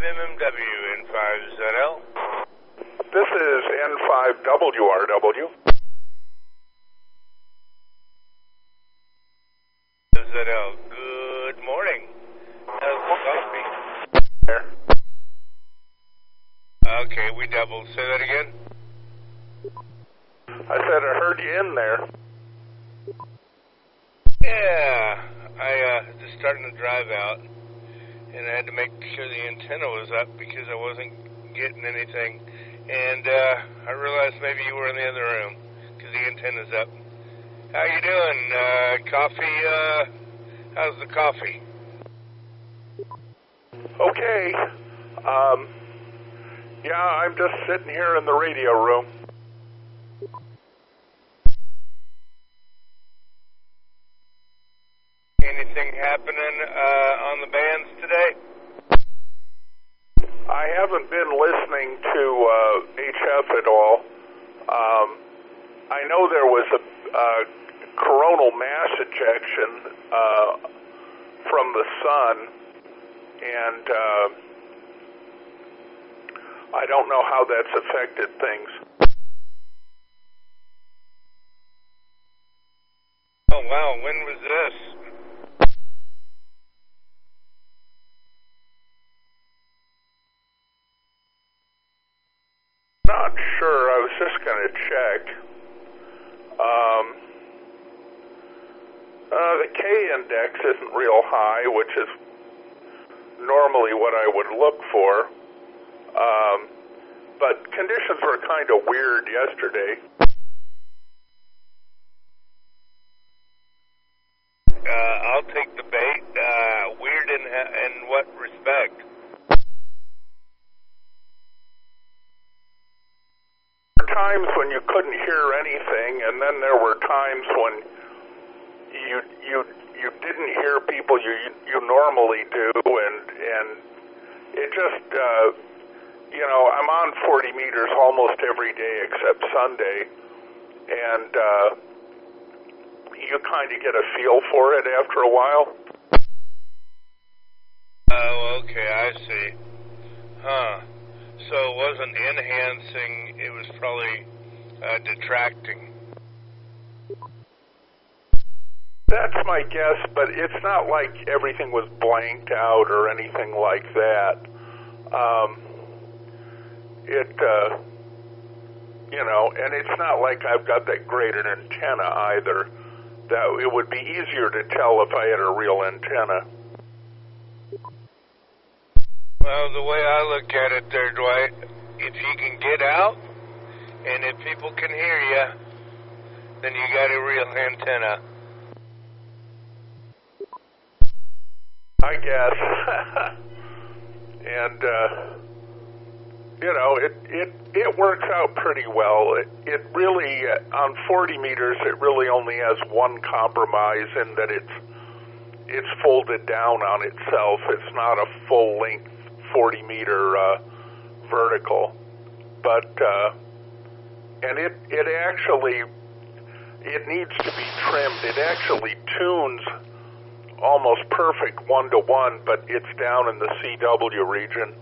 MMW N5ZL. This is N5WRW. ZL, good morning. How's the coffee? There. Okay, we doubled. Say that again? I said I heard you in there. Yeah, I just starting to drive out, and I had to make sure the antenna was up because I wasn't getting anything. And I realized maybe you were in the other room because the antenna's up. How you doing? Coffee, how's the coffee? Okay. Yeah, I'm just sitting here in the radio room. Anything happening on the bands today? I haven't been listening to HF at all. I know there was a coronal mass ejection from the sun, and I don't know how that's affected things. Oh, wow. When was this? Not sure. I was just going to check. The K index isn't real high, which is normally what I would look for. But conditions were kind of weird yesterday. I'll take the bait. Weird in what respect? There were times when you couldn't hear anything, and then there were times when you didn't hear people you normally do, and it just I'm on 40 meters almost every day except Sunday, and you kind of get a feel for it after a while. Oh, okay, I see. Huh. So it wasn't enhancing, it was probably detracting. That's my guess, but it's not like everything was blanked out or anything like that. And it's not like I've got that great an antenna either. That it would be easier to tell if I had a real antenna. Well, the way I look at it there, Dwight, if you can get out, and if people can hear you, then you got a real antenna. I guess. And, it works out pretty well. It really, on 40 meters, it really only has one compromise in that it's folded down on itself. It's not a full-length 40-meter vertical. But, and it needs to be trimmed. It actually tunes almost perfect one-to-one, but it's down in the CW region.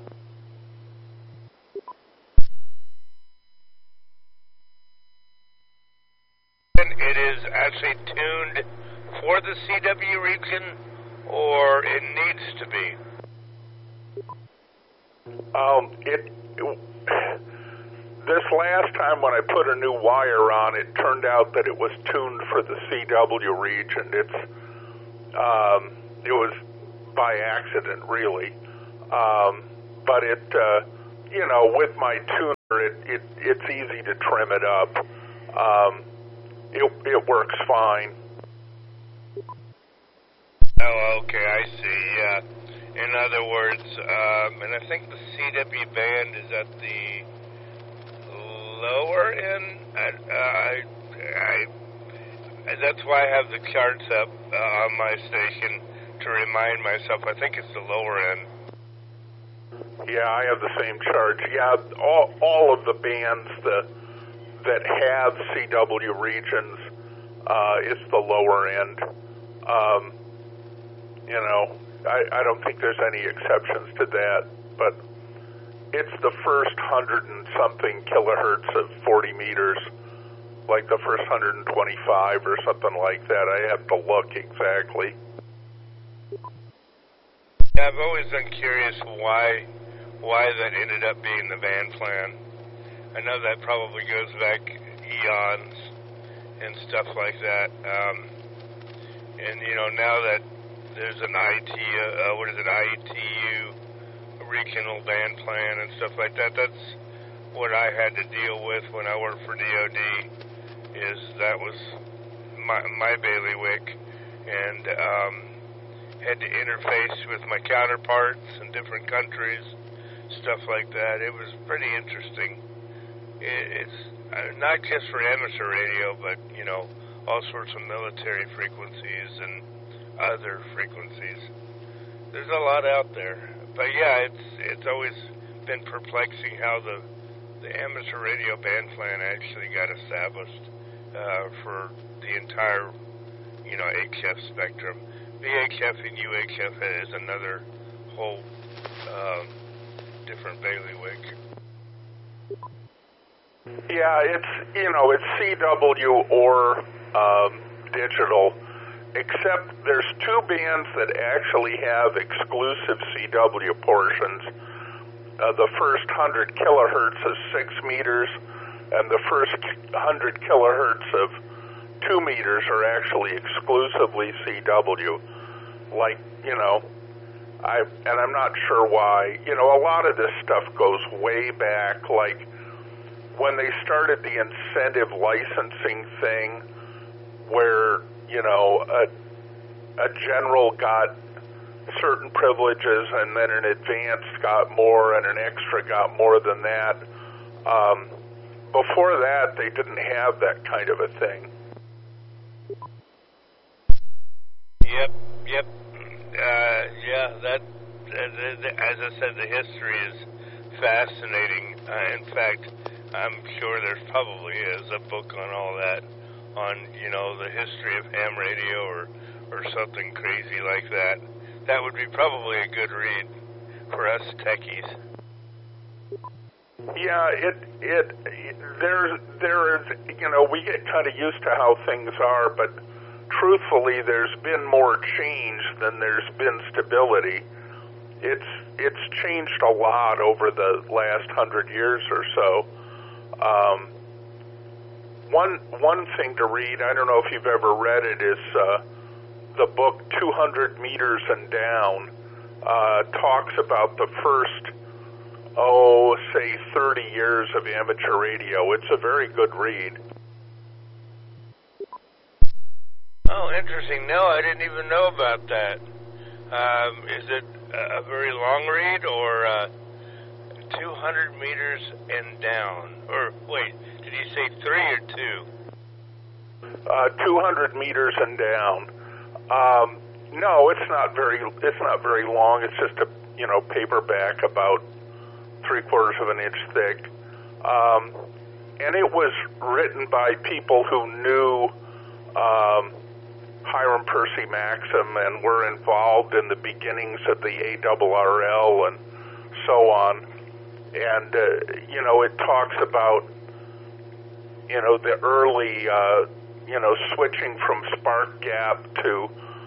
And it is actually tuned for the CW region, or it needs to be? This last time when I put a new wire on, it turned out that it was tuned for the CW region. It was by accident, really. But with my tuner, it's easy to trim it up. It works fine. Oh, okay, I see. In other words, and I think the CW band is at the lower end. That's why I have the charts up on my station to remind myself. I think it's the lower end. Yeah, I have the same charts. Yeah, all of the bands that have CW regions, it's the lower end. I don't think there's any exceptions to that. but it's the first 100 and something kilohertz of 40 meters, like the first 125 or something like that. I have to look exactly. Yeah, I've always been curious why that ended up being the band plan. I know that probably goes back eons and stuff like that. And you know, now that there's an IETU regional band plan and stuff like that, that's what I had to deal with when I worked for DoD. Is that was my bailiwick, and had to interface with my counterparts in different countries, stuff like that. It was pretty interesting. It's not just for amateur radio, but you know, all sorts of military frequencies and other frequencies. There's a lot out there, but yeah, it's always been perplexing how the amateur radio band plan actually got established for the entire, you know, HF spectrum. VHF and UHF is another whole different bailiwick. Yeah, it's CW or digital, except there's two bands that actually have exclusive CW portions. The first 100 kilohertz is 6 meters, and the first 100 kilohertz of 2 meters are actually exclusively CW. Like, you know, I'm not sure why. You know, a lot of this stuff goes way back, like when they started the incentive licensing thing, where, you know, a general got certain privileges and then an advanced got more and an extra got more than that. Before that, they didn't have that kind of a thing. Yep. Yeah, that, as I said, the history is fascinating. In fact, I'm sure there probably is a book on all that, on, you know, the history of ham radio or something crazy like that. That would be probably a good read for us techies. Yeah, there is, you know, we get kind of used to how things are, but truthfully, there's been more change than there's been stability. It's changed a lot over the last 100 years or so. One thing to read, I don't know if you've ever read it, is the book 200 Meters and Down. Talks about the first, say 30 years of amateur radio. It's a very good read. Oh, interesting. No, I didn't even know about that. Is it a very long read, or 200 meters and down? Or, wait, did you say 3 or 2? 200 meters and down. No, it's not very long. It's just a, you know, paperback about 3/4 of an inch thick. And it was written by people who knew Hiram Percy Maxim and were involved in the beginnings of the ARRL and so on. And, you know, it talks about, you know, the early, you know, switching from spark gap to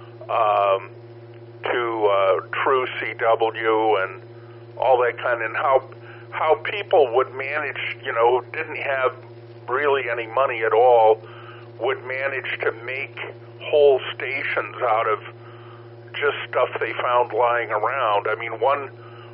true CW and all that kind of, and how people would manage, you know, who didn't have really any money at all, would manage to make whole stations out of just stuff they found lying around. I mean, one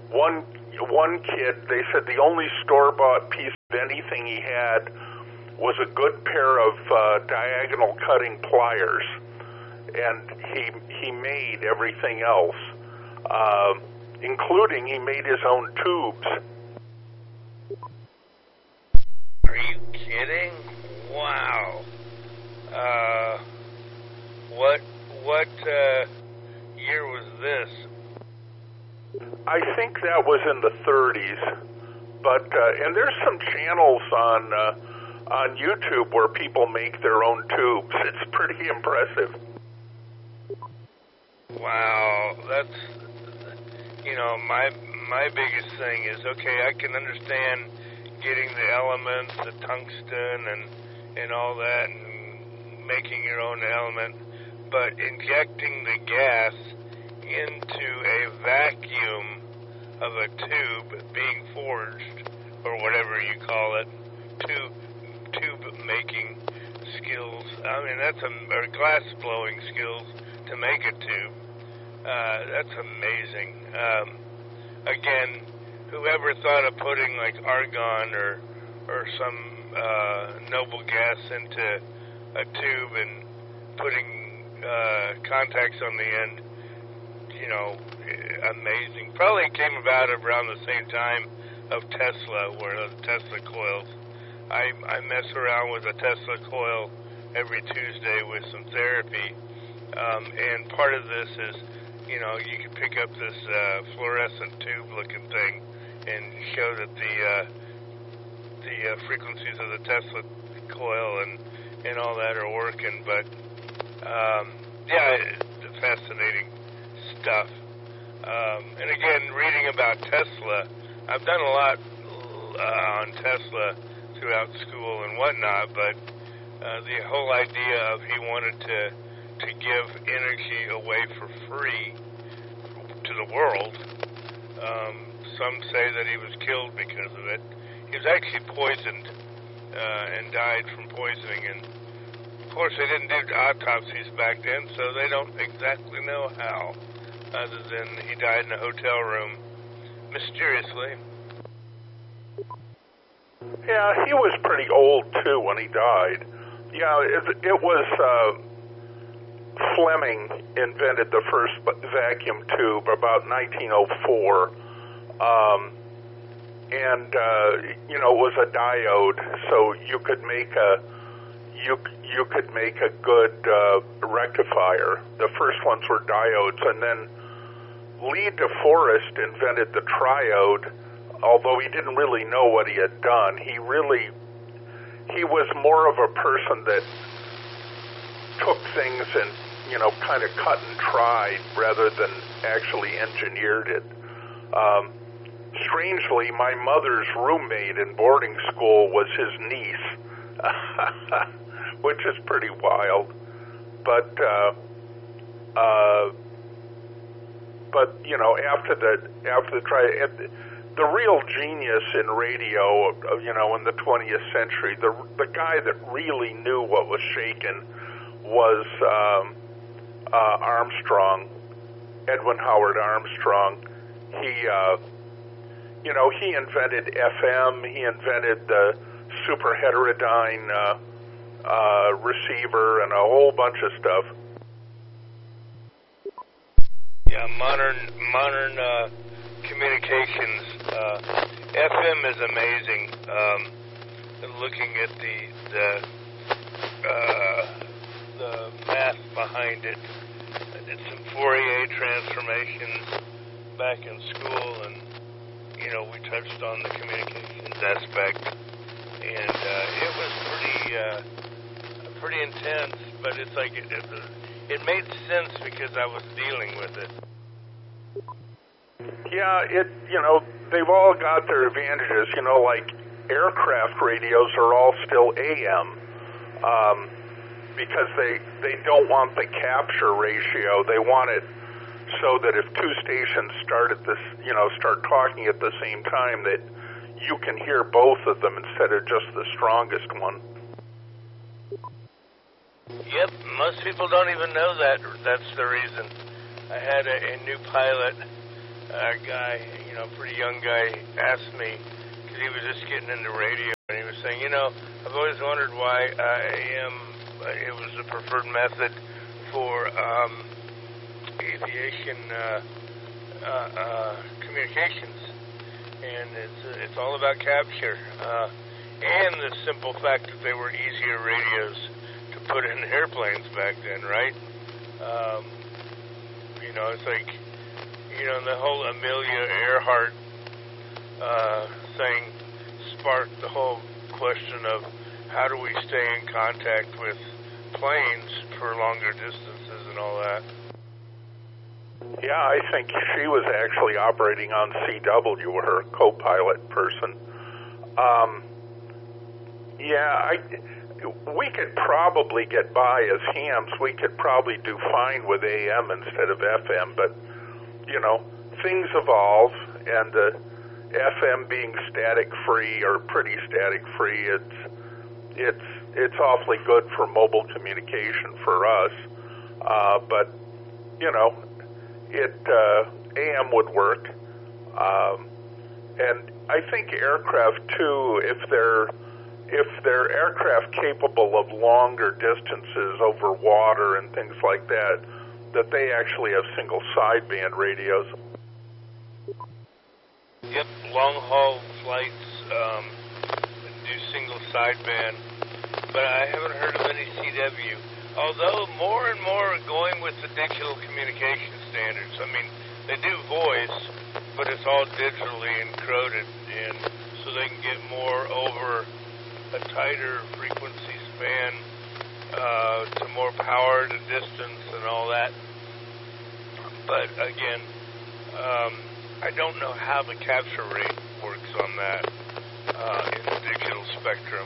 kid, they said the only store-bought piece of anything he had was a good pair of diagonal cutting pliers, and he made everything else, including he made his own tubes. Are you kidding? Wow. What year was this? I think that was in the 30s, but and there's some channels on YouTube where people make their own tubes. It's pretty impressive. Wow, that's, you know, my my biggest thing is, okay, I can understand getting the elements, the tungsten and all that, and making your own element, but injecting the gas into a vacuum of a tube being forged, or whatever you call it, tube making skills. I mean, or glass blowing skills to make a tube. That's amazing. Again, whoever thought of putting like argon or some noble gas into a tube and putting contacts on the end, amazing. Probably came about around the same time of Tesla, where the Tesla coils. I mess around with a Tesla coil every Tuesday with some therapy, and part of this is, you can pick up this fluorescent tube-looking thing and show that the frequencies of the Tesla coil and all that are working. But it's fascinating stuff. And again, reading about Tesla, I've done a lot on Tesla throughout school and whatnot, but the whole idea of he wanted to give energy away for free to the world. Some say that he was killed because of it. He was actually poisoned and died from poisoning. And of course, they didn't do autopsies back then, so they don't exactly know how, other than he died in a hotel room mysteriously. Yeah, he was pretty old too when he died. Yeah, it was Fleming invented the first vacuum tube about 1904, and it was a diode, so you could make a good rectifier. The first ones were diodes, and then Lee DeForest invented the triode. Although he didn't really know what he had done, he was more of a person that took things and, kind of cut and tried rather than actually engineered it. Strangely, my mother's roommate in boarding school was his niece, which is pretty wild. But after the try. The real genius in radio, in the 20th century, the guy that really knew what was shaking was Armstrong, Edwin Howard Armstrong. He invented FM. He invented the super heterodyne receiver and a whole bunch of stuff. Yeah, modern communications. FM is amazing. Looking at the math behind it. I did some Fourier transformations back in school, and we touched on the communications aspect, and it was pretty intense. But it's like it made sense because I was dealing with it. Yeah, they've all got their advantages. Like aircraft radios are all still AM because they don't want the capture ratio. They want it so that if two stations start talking at the same time, that you can hear both of them instead of just the strongest one. Yep, most people don't even know that. That's the reason. I had a new pilot. A guy, pretty young guy, asked me, because he was just getting into radio, and he was saying, I've always wondered why AM, it was the preferred method for aviation communications, and it's all about capture, and the simple fact that they were easier radios to put in airplanes back then, right? It's like, the whole Amelia Earhart thing sparked the whole question of how do we stay in contact with planes for longer distances and all that. Yeah, I think she was actually operating on CW, her co-pilot person. We could probably get by as hams. We could probably do fine with AM instead of FM, but, things evolve, and FM being static-free or pretty static-free, it's awfully good for mobile communication for us. But, AM would work. And I think aircraft, too, if they're aircraft capable of longer distances over water and things like that they actually have single sideband radios. Yep, long-haul flights do single sideband, but I haven't heard of any CW. Although more and more are going with the digital communication standards. I mean, they do voice, but it's all digitally encoded, and so they can get more over a tighter frequency span to more power to distance and all that. But again, I don't know how the capture rate works on that in the digital spectrum.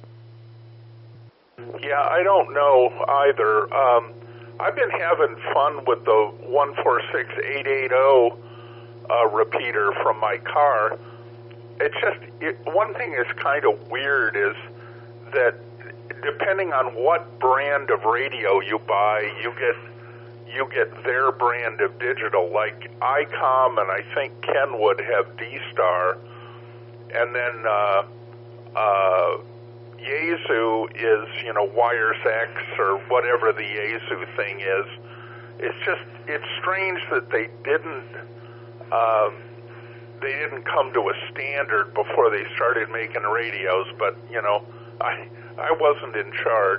Yeah, I don't know either. I've been having fun with the 146880 repeater from my car. One thing that's kind of weird is that depending on what brand of radio you buy, you get their brand of digital. Like ICOM and I think Kenwood have D-Star, and then Yaesu is, Wires X or whatever the Yaesu thing is. It's strange that they didn't come to a standard before they started making radios, but, I wasn't in charge.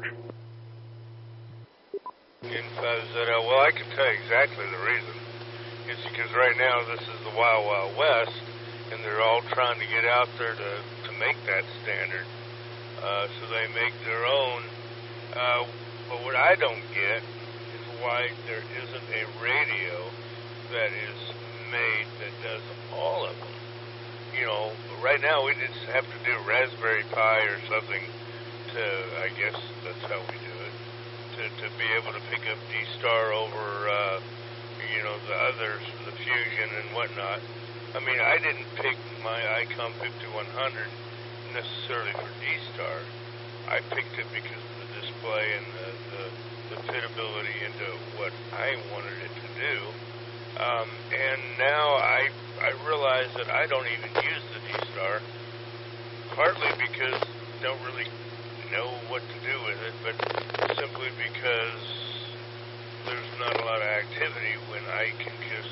Well, I can tell you exactly the reason. It's because right now this is the Wild Wild West, and they're all trying to get out there to make that standard. So they make their own. But what I don't get is why there isn't a radio that is made that does all of them. Right now we just have to do Raspberry Pi or something to, I guess that's how we do it, to be able to pick up D-Star over, the others, the Fusion and whatnot. I mean, I didn't pick my ICOM 5100 necessarily for D-Star. I picked it because of the display and the fitability into what I wanted it to do. And now I realize that I don't even use the D-Star, partly because I don't really know what to do with it, but simply because there's not a lot of activity when I can just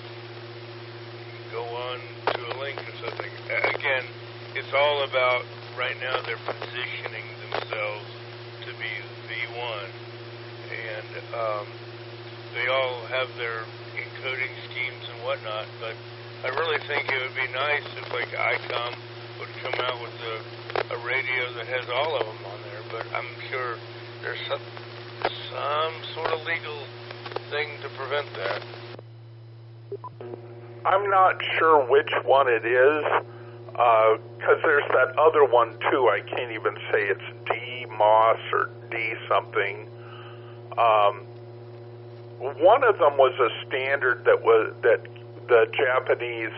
go on to a link or something. Again, it's all about, right now they're positioning themselves to be V1, and they all have their encoding schemes and whatnot, but I really think it would be nice if, like, ICOM would come out with a radio that has all of them on there, but I'm sure there's some sort of legal thing to prevent that. I'm not sure which one it is, because there's that other one, too. I can't even say it's D-MOS or D-something. One of them was a standard that the Japanese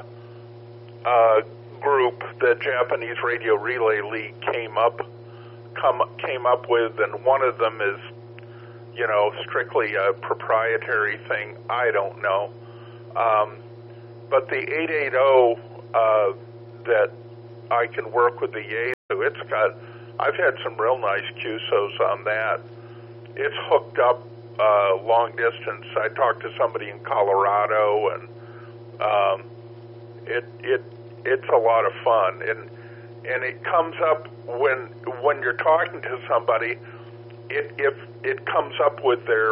group, the Japanese Radio Relay League, came up with, and one of them is, strictly a proprietary thing. I don't know. But the 880 that I can work with the Yaesu, I've had some real nice QSOs on that. It's hooked up long distance. I talked to somebody in Colorado, and it's a lot of fun. And it comes up when you're talking to somebody, it comes up with their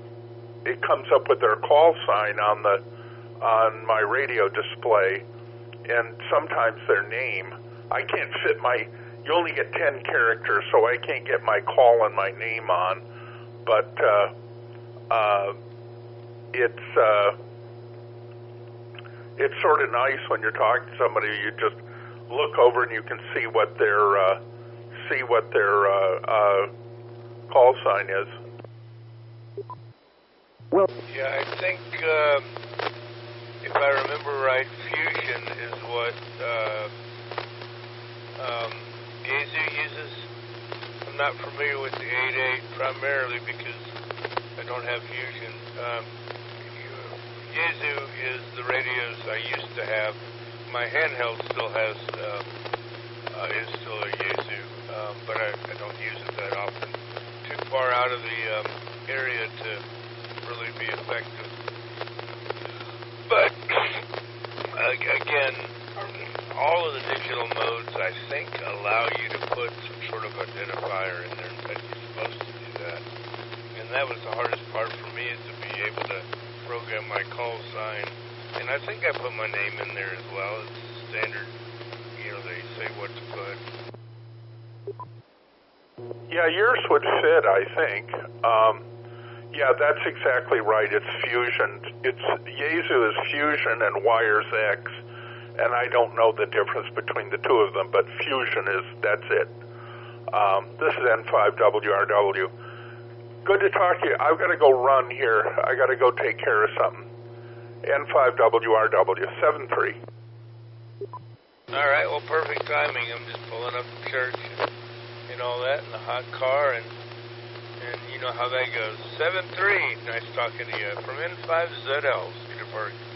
call sign on my radio display, and sometimes their name. I can't fit you only get 10 characters, so I can't get my call and my name on. But it's sort of nice when you're talking to somebody. You just look over and you can see what their call sign is. Well, yeah, I think if I remember right, Fusion is what Yaesu uses. I'm not familiar with the 8.8 primarily because I don't have Fusion. Yaesu is the radios I used to have. My handheld still has is still a Yaesu, but I don't use it that often. Too far out of the area to really be effective. But again, all of the digital modes I think allow you to put some sort of identifier in there that you're supposed to do that. And that was the hardest part for me, is to be able to program my call sign. And I think I put my name in there as well. It's standard, they say what to put. Yeah, yours would fit, I think. Yeah, that's exactly right. It's Fusion. Yaesu is Fusion and Wires X, and I don't know the difference between the two of them, but Fusion that's it. This is N5WRW. Good to talk to you. I've got to go run here. I got to go take care of something. N5WRW, 73. All right, well, perfect timing. I'm just pulling up to church and all that in the hot car, and you know how that goes. 7-3, nice talking to you. From N5ZL, Cedar Park.